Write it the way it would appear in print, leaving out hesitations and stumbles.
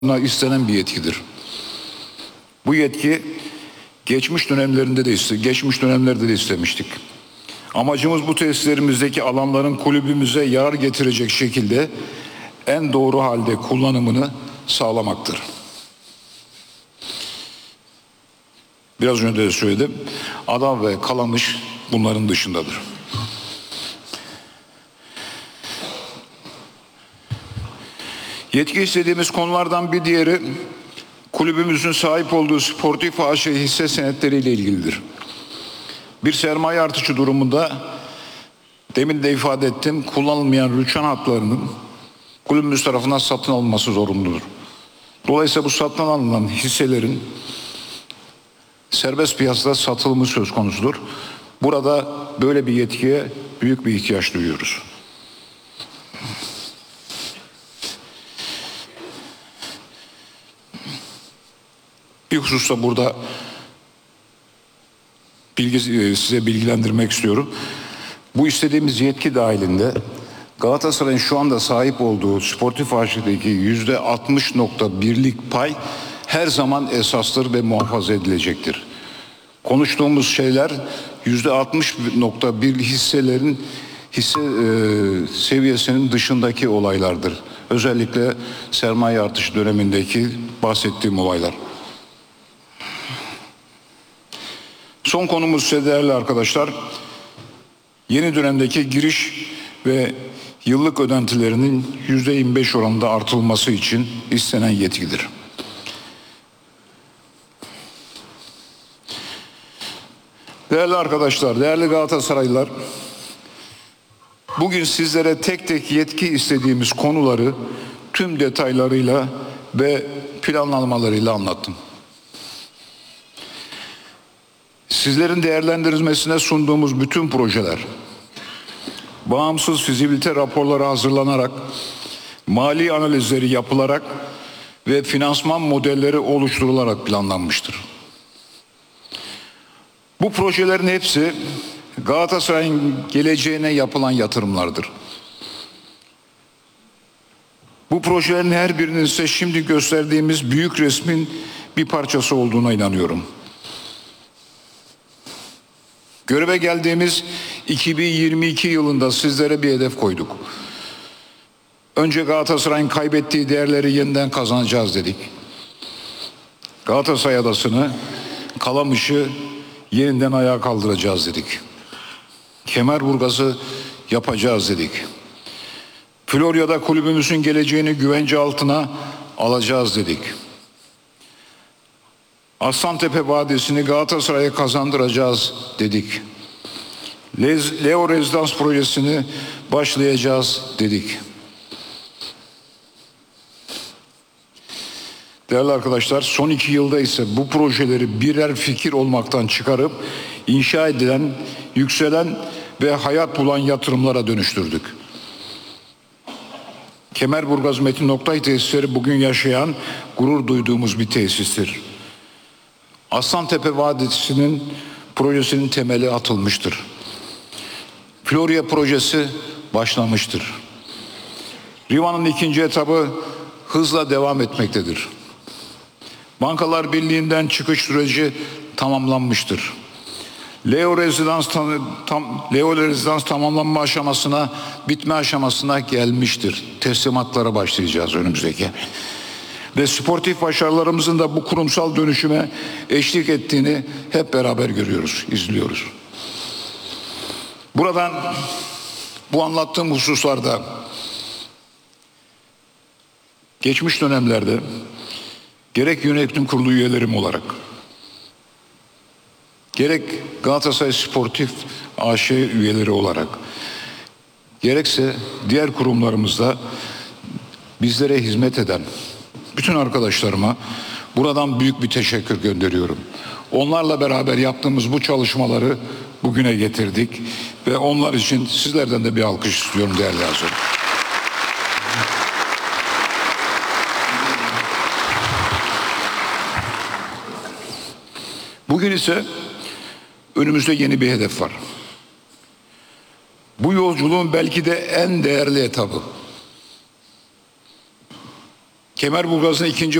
istenen bir yetkidir. Bu yetki geçmiş dönemlerde de istemiştik. Amacımız bu tesislerimizdeki alanların kulübümüze yarar getirecek şekilde en doğru halde kullanımını sağlamaktır. Biraz önce de söyledim. Ada ve Kalamış bunların dışındadır. Yetki istediğimiz konulardan bir diğeri kulübümüzün sahip olduğu Sportif AŞ hisse senetleriyle ilgilidir. Bir sermaye artışı durumunda demin de ifade ettim, kullanılmayan rüçhan hatlarının kulübümüz tarafından satın alınması zorunludur. Dolayısıyla bu satın alınan hisselerin serbest piyasada satılımı söz konusudur. Burada böyle bir yetkiye büyük bir ihtiyaç duyuyoruz. Bir hususta burada size bilgilendirmek istiyorum. Bu istediğimiz yetki dahilinde Galatasaray'ın şu anda sahip olduğu Sportif AŞ'deki %60.1'lik pay her zaman esastır ve muhafaza edilecektir. Konuştuğumuz şeyler %60.1 hisselerin seviyesinin dışındaki olaylardır. Özellikle sermaye artışı dönemindeki bahsettiğim olaylar. Son konumuz ise değerli arkadaşlar, yeni dönemdeki giriş ve yıllık ödentilerinin %25 oranında artırılması için istenen yetkidir. Değerli arkadaşlar, değerli Galatasaraylılar, bugün sizlere tek tek yetki istediğimiz konuları tüm detaylarıyla ve planlamalarıyla anlattım. Sizlerin değerlendirilmesine sunduğumuz bütün projeler, bağımsız fizibilite raporları hazırlanarak, mali analizleri yapılarak ve finansman modelleri oluşturularak planlanmıştır. Bu projelerin hepsi Galatasaray'ın geleceğine yapılan yatırımlardır. Bu projelerin her birinin ise şimdi gösterdiğimiz büyük resmin bir parçası olduğuna inanıyorum. Göreve geldiğimiz 2022 yılında sizlere bir hedef koyduk. Önce Galatasaray'ın kaybettiği değerleri yeniden kazanacağız dedik. Galatasaray Adası'nı, Kalamış'ı yeniden ayağa kaldıracağız dedik. Kemerburgaz'ı yapacağız dedik. Florya'da kulübümüzün geleceğini güvence altına alacağız dedik. Aslantepe Vadisi'ni Galatasaray'a kazandıracağız dedik. Leo Rezidans projesini başlayacağız dedik. Değerli arkadaşlar, son 2 yılda ise bu projeleri birer fikir olmaktan çıkarıp inşa edilen, yükselen ve hayat bulan yatırımlara dönüştürdük. Kemerburgaz Metin Oktay tesisleri bugün yaşayan, gurur duyduğumuz bir tesistir. Aslantepe Vadisi'nin projesinin temeli atılmıştır. Florya projesi başlamıştır. Riva'nın 2. etabı hızla devam etmektedir. Bankalar Birliği'nden çıkış süreci tamamlanmıştır. Leo Rezidans tamamlanma aşamasına, bitme aşamasına gelmiştir. Teslimatlara başlayacağız önümüzdeki. Ve sportif başarılarımızın da bu kurumsal dönüşüme eşlik ettiğini hep beraber görüyoruz, izliyoruz. Buradan bu anlattığım hususlarda geçmiş dönemlerde gerek yönetim kurulu üyelerim olarak, gerek Galatasaray Sportif AŞ üyeleri olarak, gerekse diğer kurumlarımızda bizlere hizmet eden bütün arkadaşlarıma buradan büyük bir teşekkür gönderiyorum. Onlarla beraber yaptığımız bu çalışmaları bugüne getirdik ve onlar için sizlerden de bir alkış istiyorum değerli hazır. Bugün ise önümüzde yeni bir hedef var. Bu yolculuğun belki de en değerli etabı. Kemerburgaz'ın ikinci